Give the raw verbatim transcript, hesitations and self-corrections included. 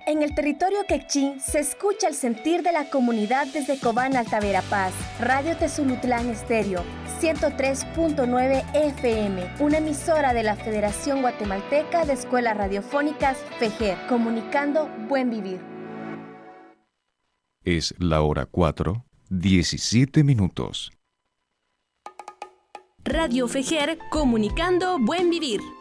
En el territorio quechín se escucha el sentir de la comunidad desde Cobán Alta Verapaz. Radio Tezulutlán Estéreo, ciento tres punto nueve F M, una emisora de la Federación Guatemalteca de Escuelas Radiofónicas FEGER, comunicando buen vivir. Es la hora cuatro, diecisiete minutos. Radio FEGER, comunicando buen vivir.